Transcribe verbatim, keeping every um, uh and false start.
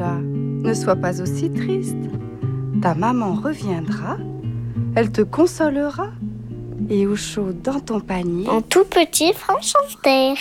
chat, ne sois pas aussi triste. Ta maman reviendra, elle te consolera et au chaud dans ton panier, un tout petit franc-chanteur.